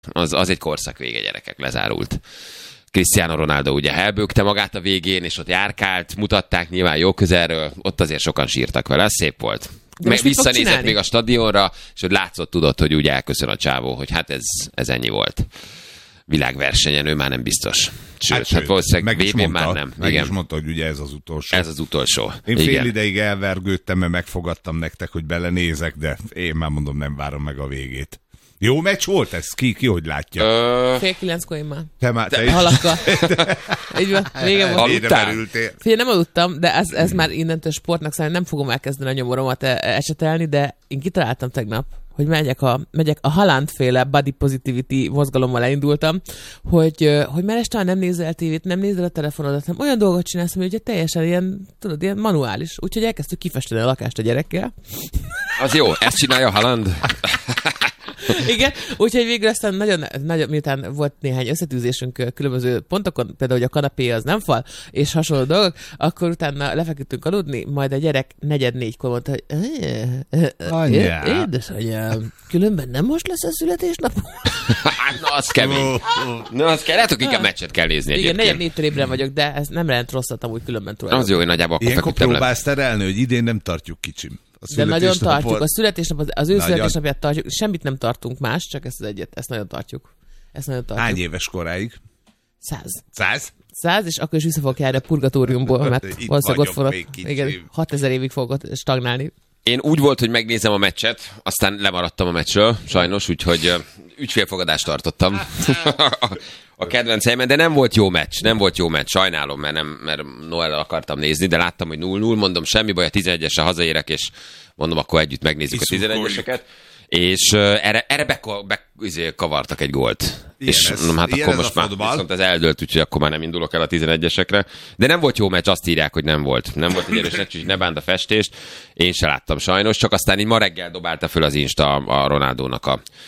Az egy korszak vége, gyerekek, lezárult. Cristiano Ronaldo ugye elbökte magát a végén, és ott járkált, mutatták nyilván jó közelről, ott azért sokan sírtak vele, ez szép volt. Meg visszanézett még a stadionra, és hogy látszott, tudott, hogy úgy elköszön a csávó, hogy hát ez ennyi volt. Világversenyen ő már nem biztos. Sőt, hát valószínűleg VB már nem. Meg is mondta, hogy ugye ez az utolsó. Ez az utolsó. Én fél ideig elvergődtem, mert megfogadtam nektek, hogy belenézek, de én már mondom, nem várom meg a végét. Jó meccs volt ez? Ki hogy látja? 8:30 én már. Te is? Halakkal. Így van, vége volt. Figyelj, nem aludtam, de ez már innentől sportnak számít, nem fogom elkezdeni a nyomoromat esetelni, de én kitaláltam tegnap, hogy megyek a Haaland-féle body positivity mozgalommal elindultam, hogy már este nem nézel el tévét, nem nézel a telefonodat, nem olyan dolgot csinálsz, hogy ugye teljesen ilyen, tudod, ilyen manuális. Úgyhogy elkezdtük kifesteni a lakást a gyerekkel. Az jó, ezt csinálja Haaland. Igen, úgyhogy végül aztán nagyon, miután volt néhány összetűzésünk különböző pontokon, például, hogy a kanapé az nem fal, és hasonló dolgok, akkor utána lefeküdtünk aludni, majd a gyerek 3:45-kor mondta, hogy édesanyám, különben nem most lesz a születésnap? Na, az kemény. Na, az kell, lehet, hogy inkább meccset kell nézni egyébként. Igen, 4-4-től ébren vagyok, de ez nem jelent rosszat amúgy különben tulajdonképpen. Az jó, hogy nagyjából akkor ilyenkor próbálsz terelni, hogy idén nem tartjuk kicsim. De nagyon tartjuk. A születésnap, az ő születésnapját tartjuk. Semmit nem tartunk más, csak ezt az egyet. Ezt nagyon tartjuk. Hány éves koráig? 100, és akkor is vissza fogok járni a purgatóriumból, mert valószínűleg ott fogok. Igen, 6000 évig fogok stagnálni. Én úgy volt, hogy megnézem a meccset, aztán lemaradtam a meccsről, sajnos, úgyhogy ügyfélfogadást tartottam a kedvenc helyemen, de nem volt jó meccs, sajnálom, mert Noel akartam nézni, de láttam, hogy 0-0, mondom, semmi baj, a 11-esre hazaérek, és mondom, akkor együtt megnézzük a 11-eseket. És erre kavartak egy gólt. És mondom, hát akkor most már viszont ez eldőlt, úgyhogy akkor már nem indulok el a 11-esekre. De nem volt jó meccs, azt írják, hogy nem volt. Nem volt egy erős meccs, úgyhogy ne bánt a festést. Én se láttam sajnos, csak aztán így ma reggel dobálta föl az Insta a Ronaldónak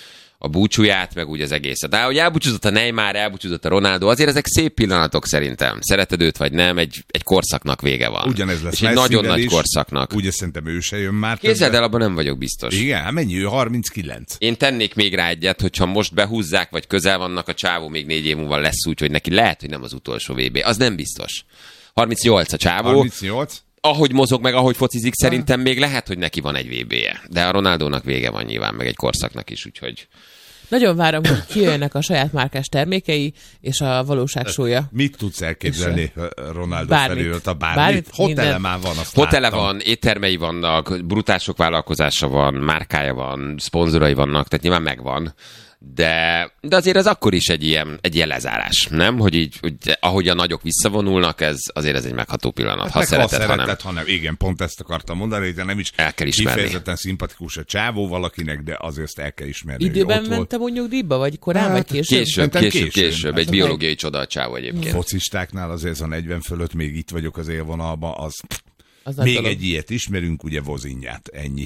a búcsúját, meg úgy az egészet. De hogy elbúcsúzott a Neymar, elbúcsúzott a Ronaldo, azért ezek szép pillanatok szerintem. Szereted őt vagy nem, egy korszaknak vége van. Ugyanez lesz. És egy nagyon nagy korszaknak. Ugye szerintem ő se jön már. Képzeld el, abban nem vagyok biztos. Igen, mennyi ő? 39. Én tennék még rá egyet, hogyha most behúzzák, vagy közel vannak, a csávó még 4 év múlva lesz úgy, hogy neki lehet, hogy nem az utolsó VB. Az nem biztos. 38 a csávó. 38? Ahogy mozog, meg ahogy focizik, szerintem még lehet, hogy neki van egy VB-je. De a Ronaldónak vége van nyilván, meg egy korszaknak is, úgyhogy... Nagyon várom, hogy kijöjjenek a saját márkás termékei, és a valóság súlya. Mit tudsz elképzelni Ronaldo felől? Bármit? Hotele már van, azt Hotele van, éttermei vannak, brutál sok vállalkozása van, márkája van, szponzorai vannak, tehát nyilván megvan. De azért ez akkor is egy ilyen lezárás, nem? Hogy így, hogy ahogy a nagyok visszavonulnak, ez egy megható pillanat. Hát ha szereted, ha nem. Igen, pont ezt akartam mondani, de nem is el kell ismerni. Kifejezetten szimpatikus a csávó valakinek, de azért ezt el kell ismerni. Időben mentem úgy nyugdíjba, vagy korán, vagy később? Később. Egy biológiai csoda a csávó egyébként. Focistáknál azért a 40 fölött még itt vagyok az élvonalban, az még egy ilyet ismerünk, ugye Vozinját, ennyi.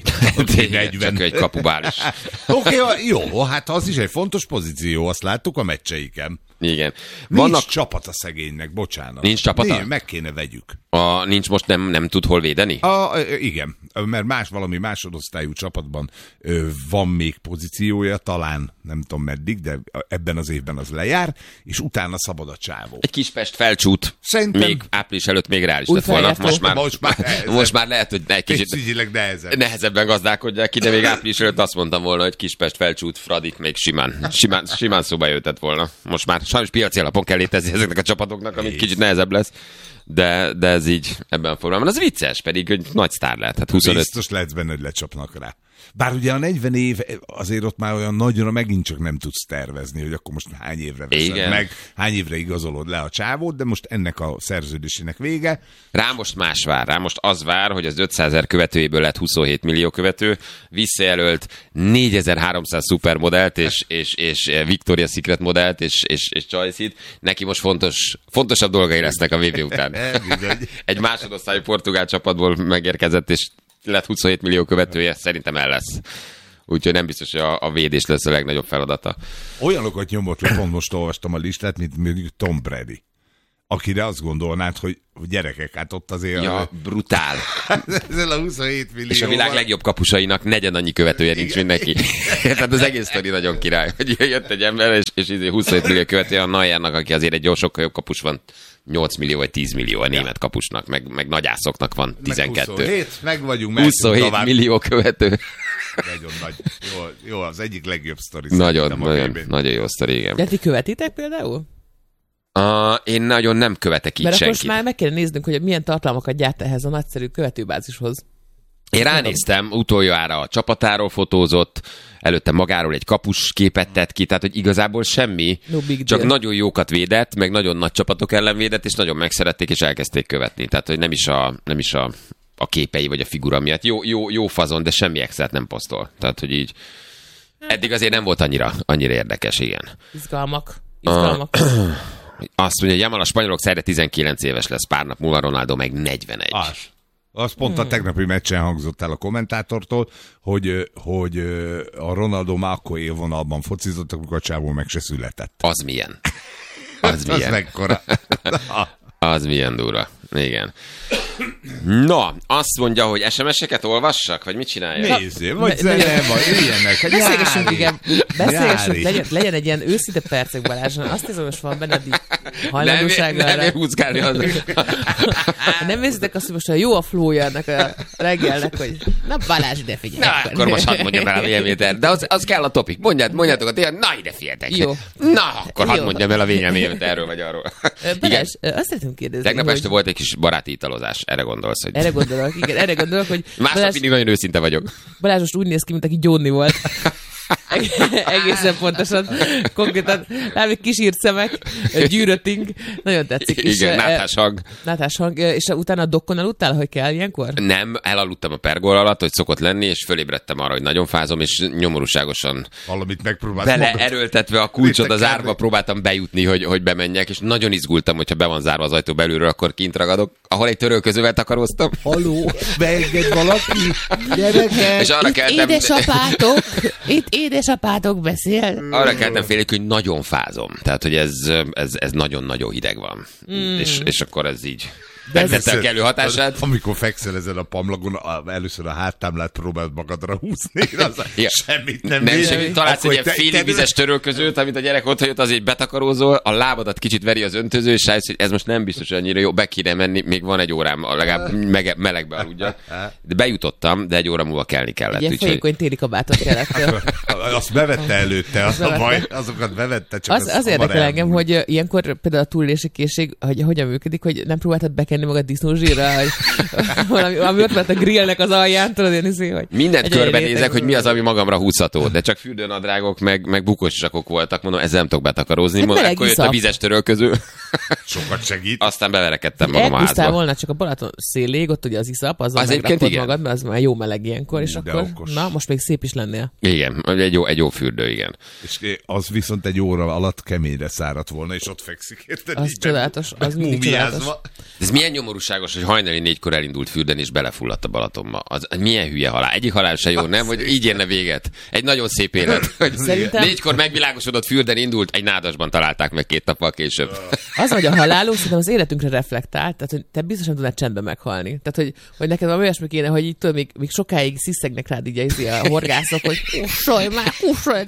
Csak egy kapubál is. Oké, jó, hát az is egy fontos pozíció, azt láttuk a meccseiken. Igen. Nincs csapata szegénynek, bocsánat. Nincs csapata? Meg kéne vegyük. Nincs most nem tud hol védeni? Igen, mert valami másodosztályú csapatban van még pozíciója, talán nem tudom meddig, de ebben az évben az lejár, és utána szabad a csávó. Egy Kispest Felcsút. Szerintem még április előtt még reális lett volna. Most már lehet, hogy egy kicsit nehezebben gazdálkodják ki, de még április előtt azt mondtam volna, hogy Kispest Felcsút Fradit még simán szóba jöhetett volna. Most már sajnos piaci alapon kell létezni ezeknek a csapatoknak, amit kicsit nehezebb lesz. De ez így ebben a formában. Az vicces, pedig hogy nagy sztár lehet. Hát 25... Biztos lehetsz benne, hogy lecsapnak rá. Bár ugye a 40 év azért ott már olyan nagyra megint csak nem tudsz tervezni, hogy akkor most hány évre veszed meg, hány évre igazolod le a csávót, de most ennek a szerződésének vége. Rá most más vár. Rá most az vár, hogy az 500 000 követőjéből lett 27 millió követő, visszajelölt 4300 szupermodellt és Victoria's Secret modellt és Choice-it. Neki most fontosabb dolgai lesznek a VB után. Egy másodosztályú portugál csapatból megérkezett, és lett 27 millió követője, szerintem el lesz. Úgyhogy nem biztos, hogy a védés lesz a legnagyobb feladata. Olyanokat nyomott le, pont most olvastam a listát, mint mondjuk Tom Brady. akire azt gondolnád, hogy gyerekek, hát ott azért... Ja, brutál. Ezzel a 27 millió. És a világ legjobb kapusainak negyed annyi követője nincs, mint neki. Tehát az egész sztori nagyon király, hogy jött egy ember, és 27 millió követője a Neuernak, aki azért egy sokkal jobb kapus van, 8 millió vagy 10 millió a német kapusnak, meg nagyászoknak van 12. 27, meg vagyunk. 27 tovább. Millió követő. Nagyon nagy. Jó, az egyik legjobb sztori. Nagyon jó sztori, igen. De ti követitek például? Én nagyon nem követek így senkit. Mert akkor már meg kell néznünk, hogy milyen tartalmakat gyárt ehhez a nagyszerű követőbázishoz. Én ránéztem, utoljára a csapatáról fotózott, előtte magáról egy kapus képet tett ki, tehát hogy igazából semmi, csak nagyon jókat védett, meg nagyon nagy csapatok ellen védett, és nagyon megszerették, és elkezdték követni. Tehát, hogy nem is a képei vagy a figura miatt. Jó fazon, de semmi extrát nem posztol. Tehát, hogy így eddig azért nem volt annyira érdekes, igen. Izgalmak. Azt mondja, Yamal a spanyolok szerre 19 éves lesz, pár nap múlva Ronaldo meg 41. Az pont a tegnapi meccsen hangzott el a kommentátortól, hogy a Ronaldo már akkor élvonalban focizott, amikor a csávó meg se született. Az milyen? Az mekkora. Az milyen durva. Igen. Na, azt mondja, hogy SMS-eket olvassak, vagy mit csináljak? Nézzél, vagy zene, vagy ilyenek. Beszélgessünk, igen. Legyen egy ilyen őszinte percek, Balázs. Azt hiszem, most van benned így hajlandósága. Nem húzgálni az. Nem érzitek azt, hogy most jó a flója ennek a reggelnek, hogy na Balázs, ide figyelj. Na, akkor most hadd mondjam el a véleményet, de az kell a topik. Mondjátok a tényleg, na ide figyeljetek. Jó. Na, akkor hadd mondjam el a véleményet erről vagy arról. Balázs, azt szeretném kérdezni. Tegnap este volt egy kis baráti italozás. Erre gondolsz, hogy... Erre gondolok, hogy... Másnap mindig nagyon őszinte vagyok. Balázs most úgy néz ki, mint aki gyónni volt. Egészen pontosan. Konkrétan rám egy kisírt szemek, gyűrötting, nagyon tetszik. Igen, náthás hang. És utána a dokkon aludtál, hogy kell ilyenkor? Nem, elaludtam a pergol alatt, hogy szokott lenni, és fölébredtem arra, hogy nagyon fázom, és nyomorúságosan valamit megpróbálsz erőltetve a kulcsot az árba próbáltam bejutni, hogy bemenjek, és nagyon izgultam, hogyha be van zárva az ajtó belülről, akkor kint ragadok, ahol egy törölközővel takaróztam. Haló, beengedj valaki, gyerekek! És arra keltem... Édesapátok, itt édesapátok beszél. Arra keltem félek, hogy nagyon fázom. Tehát, hogy ez nagyon-nagyon hideg van. És akkor ez így... Megtette a kellő hatását. Amikor fekszel ezen a pamlagon, először a háttámlát próbáld magadra húzni, semmit nem segít. Találsz egy ilyen félig vizes törölközőt, amit a gyerek otthajött, azért betakarózol, a lábadat kicsit veri az öntöző, és rájössz, hogy ez most nem biztos, hogy annyira jó, be kéne menni, még van egy órám, legalább melegbe aludjak. De bejutottam, de egy óra múlva kelni kellett. Ilyen folyékony téli kabátot kellett. Azt bevette előtte, az a baj, azokat bevette, csak az érdekel engem, hogy ilyenkor például a túlélési készség, hogy hogyan működik, hogy nem próbáltad bekenni magad disznózsírra, hogy valami ott lett a grillnek az alján, tudod én izé, hogy... Mindent körbenézek, hogy mi az, ami magamra húzható, de csak fürdőnadrágok, meg bukós sakok voltak, mondom, ezzel nem tudok betakarózni, mondom, akkor jött a vizes törölköző. Sokat segít. Aztán beverekedtem magam a házba. Volna csak a Balaton szélig, ott ugye az iszap, azzal megrakod magad, mert az már jó meleg ilyenkor, és akkor, na, most még szép is lennél. Igen, egy jó fürdő, igen. És az viszont egy óra alatt keményre száradt volna, és ott fekszik, érted? Az csodálatos, az mindig csodálatos. Ez milyen nyomorúságos, hogy hajnali 4-kor elindult fürdeni, és belefulladt a Balatonba. Az milyen hülye halál. Egyik halál se jó, nem? Hogy így érne véget. Egy nagyon szép élet. Szerintem... 4-kor megvilágosodott fürdeni indult, egy nádasban találták meg 2 nappal később. Az, hogy a halálunk szerintem az életünkre reflektál, tehát hogy te biztosan tudnád csendben meghalni. Tehát, hogy neked valami olyasmi kéne, hogy így tudod, még sokáig sziszegnek rád így a horgászok, hogy kussolj már, kussolj!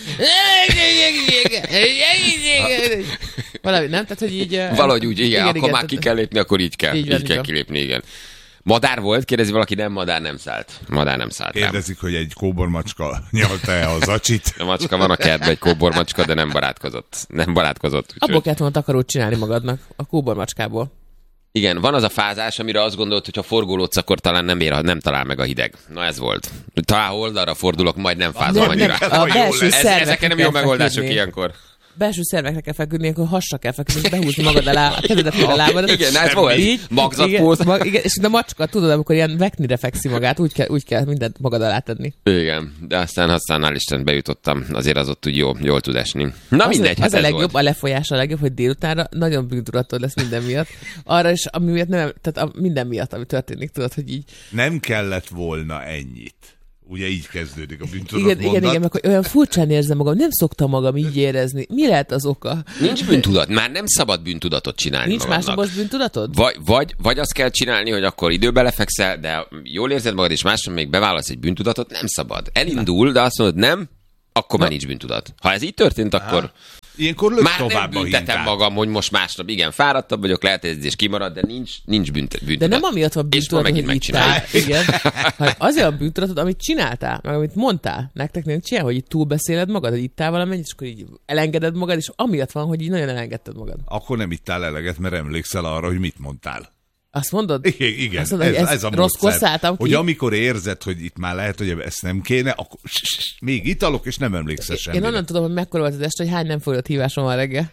Valami, nem? Tehát, hogy így... Valahogy úgy, igen, akkor már ki kell lépni, akkor így kell. Így kell kilépni, igen. Madár volt? Kérdezi valaki, nem, madár nem szállt. Kérdezik, hogy egy kóbormacska nyalta-e a zacsit. A macska van a kertben, egy kóbormacska, de nem barátkozott. Abból kellett volna takarót csinálni magadnak, a kóbormacskából. Igen, van az a fázás, amire azt gondolt, hogy ha forgolódsz, akkor talán nem talál meg a hideg. Na ez volt. Talán oldalra fordulok, majd nem fázom annyira. Ezeken nem jó megoldások ilyenkor. Belső szervekre kell feküdni, akkor hasra kell feküdni, behúzni magad alá, a kezedet a lábadat. Igen, ez volt. Így, magzatpóz. Igen, és a macska, tudod, amikor ilyen veknire fekszi magát, úgy kell mindent magad alá tenni. Igen, de aztán hál' Isten bejutottam, azért az ott úgy jól tud esni. Na mindegy, az a legjobb, volt. A lefolyás a legjobb, hogy délutánra nagyon bűntudatod lesz minden miatt. Arra is, ami miatt nem, tehát minden miatt, ami történik, tudod, hogy így. Nem kellett volna ennyit. Ugye így kezdődik a bűntudat igen, meg olyan furcsán érzem magam, nem szoktam magam így érezni. Mi lehet az oka? Nincs bűntudat, már nem szabad bűntudatot csinálni. Nincs másnapos bűntudatod? Vagy azt kell csinálni, hogy akkor időbe lefekszel, de jól érzed magad, és másnap még bevállalsz egy bűntudatot, nem szabad. Elindul, de azt mondod, nem, akkor már nincs bűntudat. Ha ez így történt, akkor... Ilyenkor lőtt már tovább nem büntetem magam, hogy most másnap igen, fáradtabb vagyok, lehet, hogy ez is kimarad, de nincs büntudat. De nem amiatt van bűntudatod, hogy ittál. Igen. Azért a bűntudatod, amit csináltál, meg amit mondtál. Nektek nem csinál, hogy így túlbeszéled magad, hogy ittál valamennyit, és akkor így elengeded magad, és amiatt van, hogy így nagyon elengedted magad. Akkor nem ittál eleget, mert emlékszel arra, hogy mit mondtál. Azt mondod? Igen, azt mondod, ez a módszer. Hogy amikor érzed, hogy itt már lehet, hogy ezt nem kéne, akkor még italok, és nem emlékszel semmire. Én onnan tudom, hogy mekkora volt az este, hogy hány nem fogadott hívásom van reggel.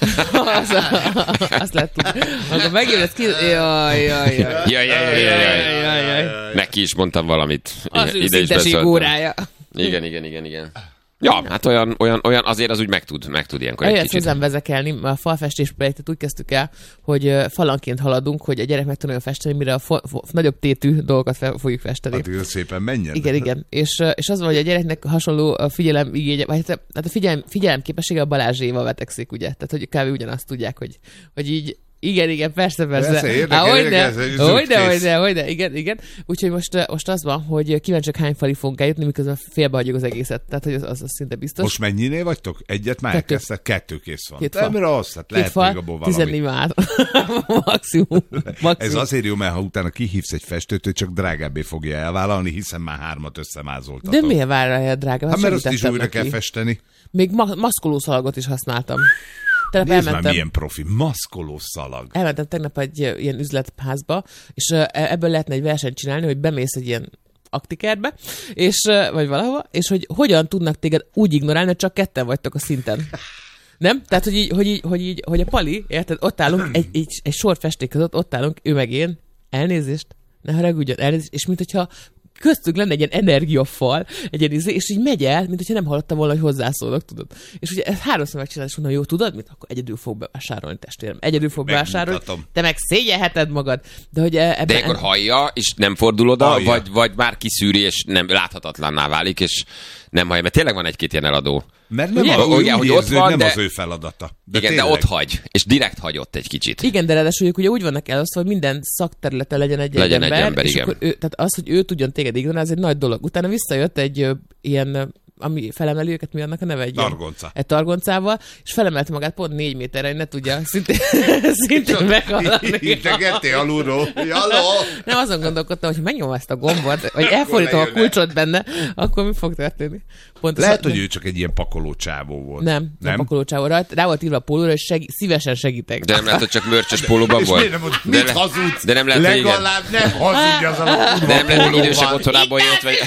Azt lehet tudni. Akkor megébredsz ki... Jaj. Neki is mondtam valamit. Az ő szinteség órája. Igen. Ja, hát olyan azért az úgy meg tud ilyenkor egy kicsit. Hozzám vezekelni, a falfestés projektet úgy kezdtük el, hogy falanként haladunk, hogy a gyerek meg tudja festeni, mire a nagyobb tétű dolgokat fogjuk festeni. Hát szépen menjen. Igen. És az van, hogy a gyereknek hasonló a figyelem igénye, vagy hát a figyelem képessége a Balázséval vetekszik, ugye? Tehát, hogy kb. Ugyanazt tudják, hogy így igen, persze. Hogyne, igen. Úgyhogy most az van, hogy kíváncsiak hány falig fogunk eljutni, miközben félbehagyjuk az egészet. Tehát, hogy az szinte biztos. Most mennyinél vagytok? Egyet már elkezdtek? 2 kész van. 2 fal. Mert az, hát lehet még abból valami. 14 már. Maximum. Ez azért jó, mert ha utána kihívsz egy festőt, ő csak drágábbé fogja elvállalni, hiszen már 3 összemázoltatok. De miért várja drágább? Hát mert azt is újra kell festeni. Még maszkolószalagot is használtam. Nézd már, milyen profi, maszkoló szalag. Elmentem tegnap egy ilyen üzletházba, és ebből lehetne egy versenyt csinálni, hogy bemész egy ilyen aktikerbe, és, vagy valahova, és hogy hogyan tudnak téged úgy ignorálni, hogy csak ketten vagytok a szinten. Nem? Tehát, hogy a Pali, érted, ott állunk, egy sor festék között, ott állunk, ő meg én, elnézést, ne haragudjon, elnézést, és mint hogyha köztük lenne egy ilyen energiafal, egy ilyen és így megy el, mint hogyha nem hallottam volna, hogy hozzászólok, tudod. És ugye ezt 3-szor megcsinálni, és mondom, jó, tudod mit? Akkor egyedül fog bevásárolni, testvérem. Egyedül fog bevásárolni. Te meg szégyelheted magad. De hogy de akkor hallja, és nem fordul oda, vagy már kiszűri, és nem láthatatlanná válik, és nem hallja, mert tényleg van egy-két ilyen eladó. Mert nem, hogy ott van, nem az ő feladata. Igen, de ott hagy, és direkt hagyott egy kicsit. Igen, de ráadásul ugye úgy vannak elosztva, hogy minden szakterületen legyen egy ember, és igen. Akkor tehát az, hogy ő tudjon téged ignorálni, ez egy nagy dolog. Utána visszajött egy ilyen, ami felemeli őket, mi annak a neve? Egy targoncával, és felemelte magát pont 4 méterre, hogy ne tudja szintén meghaladni. Integettél alulról. Nem, azon gondolkodtam, hogy megnyomom ezt a gombot, vagy elfordítom a kulcsot benne, akkor mi fog történni? Lehet, hogy ő csak egy ilyen pakoló csávó volt. Nem pakoló csávó. Rá volt írva a pólóra, hogy szívesen segítek. De nem lehet, hogy csak mörcsös pólóban volt. Mit hazudsz? De nem lehet, legalább nem hazudj az a de nem lehet, hogy idősebb otthonából jött, vagy...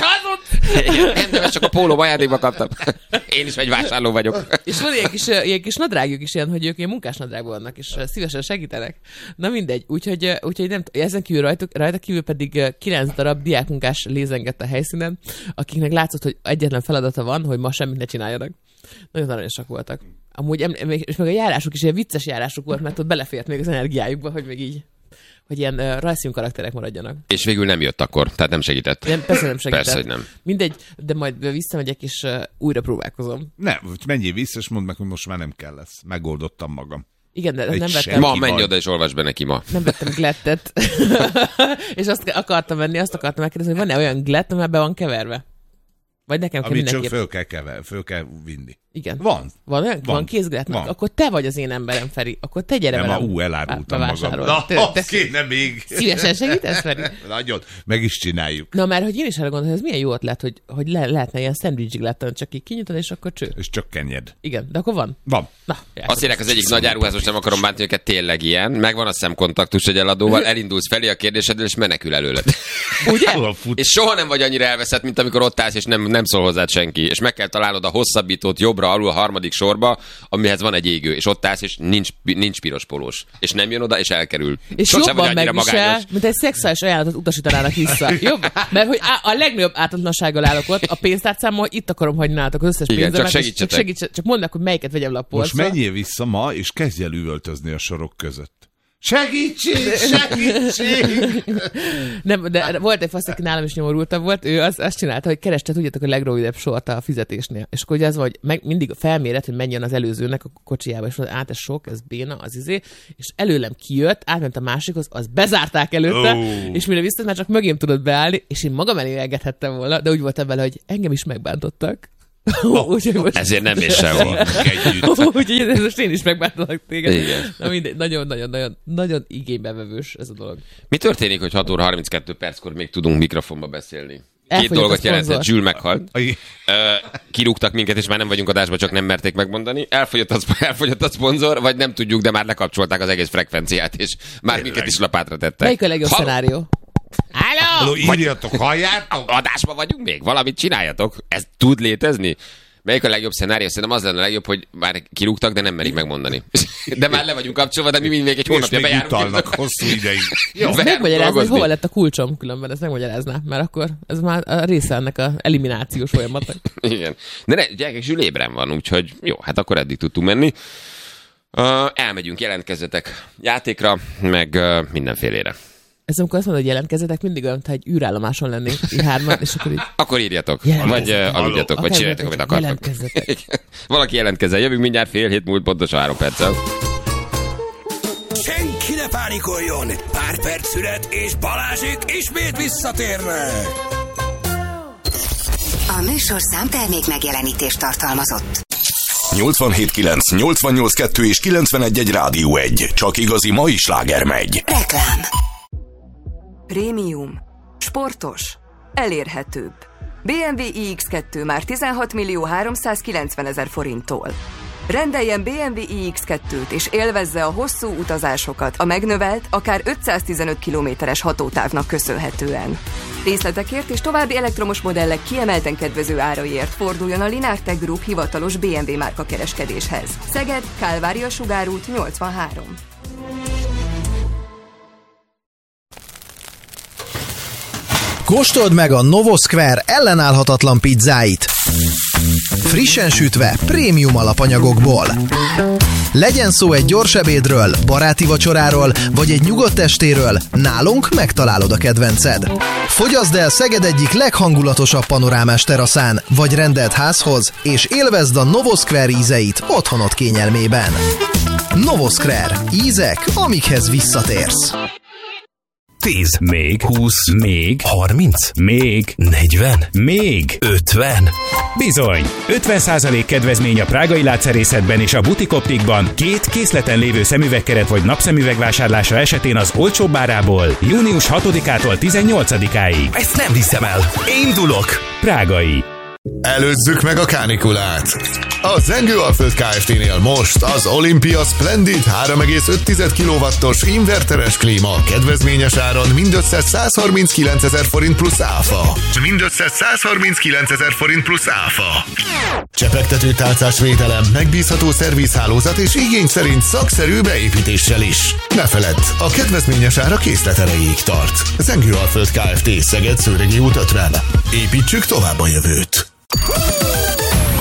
Nem, csak a pólóban ajándékba kaptam. Én is egy vásárló vagyok. És van ilyen kis nadrágjuk is ilyen, hogy ők ilyen munkásnadrágban vannak, és szívesen segítenek. Na mindegy. Úgyhogy nem, ezen kívül rajta kívül pedig 9 darab diákmunkás lézengett a helyszínen, akiknek látszott, hogy egyetlen feladata van, hogy ma semmit ne csináljanak. Nagyon aranyosak voltak. Amúgy, és meg a járásuk is ilyen vicces járásuk volt, mert ott belefért még az energiájukba, hogy még így, hogy ilyen rajzfilm karakterek maradjanak. És végül nem jött akkor, tehát nem segített. Persze nem segített. Persze, hogy nem. Mindegy, de majd visszamegyek, és újra próbálkozom. Nem, menjél vissza, és mondd meg, hogy most már nem kell lesz. Megoldottam magam. Igen, de nem vettem. Ma menj oda, és olvasd be neki ma. Nem vettem glettet. És azt akartam megkérdezni, hogy van-e olyan glett, amely be van keverve? Vagy nekem kell mindenképp. Amit csak föl kell vinni. Igen. Van kézglett? Akkor te vagy az én emberem, Feri. Akkor te gyere velem. Elárultam magam. Na, kéne még. Szívesen segítesz, Feri? Nagyon. Meg is csináljuk. Na, mert hogy én is arra gondolom, hogy ez milyen jó ötlet, hogy lehetne ilyen szendvics gletten, csak így kinyitod, és akkor cső. És csökkenjed. Igen, de akkor van. Van. Na, azt írják az egyik nagy áruház, most nem akarom bántani őket, tényleg ilyen. Megvan a szemkontaktus egy eladóval, elindulsz felé a kérdéseddel, és menekül előled. Ugye? És soha nem vagy annyira elveszett, mint amikor ott állsz, és nem szól hozzád senki. És meg kell találnod a hosszabbítót jobbra alul a harmadik sorba, amihez van egy égő, és ott állsz, és nincs piros polós. És nem jön oda, és elkerül. És sosem jobban megvisel, mint egy szexuális ajánlatot utasítanának vissza. Jobb? Mert hogy a legnagyobb ártatlansággal állok ott, a pénztárcámmal, hogy itt akarom hagyni nálatok az összes pénzemet. Csak csak mondd meg, hogy melyiket vegyem le a polcra. Most menjél vissza ma, és kezdj el üvöltözni a sorok között. Segítség! Nem, de volt egy fasz, aki nálam is nyomorultabb volt, ő azt csinálta, hogy kereste, tudjátok, a legrövidebb sort a fizetésnél. És akkor ugye az vagy mindig felméret, hogy menjen az előzőnek a kocsijába, és mondta, ez sok, ez béna, az és előlem kijött, átment a másikhoz, az bezárták előtte, és mire vissza, már csak mögém tudott beállni, és én magam elé engedhettem volna, de úgy voltam vele, hogy engem is megbántottak. Ezért nem is sem volt. Úgyhogy most én is megbántalak téged. Igen. Na mindegy, nagyon igénybevevős ez a dolog. Mi történik, hogy 6 óra 32 perckor még tudunk mikrofonba beszélni? Két dolgot jelentett, Jules meghalt. Kirúgtak minket, és már nem vagyunk adásban, csak nem merték megmondani. Elfogyott a szponzor, vagy nem tudjuk, de már lekapcsolták az egész frekvenciát, és már minket is lapátra tettek. Melyik a legjobb szenárió? Halló, írjatok, halljátok? Adásban vagyunk még? Valamit csináljatok? Ez tud létezni? Melyik a legjobb szenárió? Szerintem az lenne a legjobb, hogy már kirúgtak, de nem merik megmondani. De már le vagyunk kapcsolva, de mi még egy hónapja bejárunk. Utalnak hosszú ideig. Megmagyarázni, hogy hova lett a kulcsom, különben ezt megmagyarázná, mert akkor ez már a része ennek a eliminációs folyamatnak. Igen. De ne, gyerekek, Zsül ébren van, úgyhogy jó, hát akkor eddig tudtunk menni. Elmegyünk, jelentkezzetek játékra, meg mindenfélére. Ez amikor azt mondod, hogy jelentkezzetek, mindig olyan, hogy egy űrállomáson lennénk, így hárman, és akkor így... Akkor írjatok, vagy aludjatok, vagy csináljátok, amit akartok. Valaki jelentkezzen, jövünk mindjárt 6:30 múlt pontosan 3 perccel. Senki ne pánikoljon! Pár perc szünet, és Balázsék ismét visszatérnek! A műsorszám termék megjelenítést tartalmazott. 87.9, 88.2 és 91.1 Rádió 1. Csak igazi mai sláger megy. Reklám. Prémium. Sportos. Elérhetőbb. BMW iX2 már 16.390.000 forinttól. Rendeljen BMW iX2-t és élvezze a hosszú utazásokat a megnövelt, akár 515 kilométeres hatótávnak köszönhetően. Részletekért és további elektromos modellek kiemelten kedvező áraiért forduljon a Linártech Group hivatalos BMW márka kereskedéshez. Szeged, Kálvária Sugárút 83. Kóstold meg a Novosquare ellenállhatatlan pizzáit. Frissen sütve, prémium alapanyagokból. Legyen szó egy gyors ebédről, baráti vacsoráról, vagy egy nyugodt estéről, nálunk megtalálod a kedvenced. Fogyaszd el Szeged egyik leghangulatosabb panorámás teraszán, vagy rendeld házhoz, és élvezd a Novosquare ízeit otthonod kényelmében. Novosquare. Ízek, amikhez visszatérsz. 10, még 20, még 30, még 40, még 50. Bizony! 50% kedvezmény a prágai látszerészetben és a Butik Optikban 2 készleten lévő szemüvegkeret vagy napszemüveg vásárlása esetén az olcsóbb árából június 6-ától 18-áig. Ezt nem hiszem el! Indulok! Prágai. Előzzük meg a kánikulát! A Zengő-Alföld Kft-nél most az Olympia Splendid 3,5 kW-os inverteres klíma kedvezményes áron mindössze 139.000 forint plusz áfa. Mindössze 139.000 forint plusz áfa. Csepegtető tálcás védelem, megbízható szervizhálózat és igény szerint szakszerű beépítéssel is. Ne feledd, a kedvezményes ára készlet erejéig tart. Zengő-Alföld Kft. Szeged Szőregi út 50. Építsük tovább a jövőt.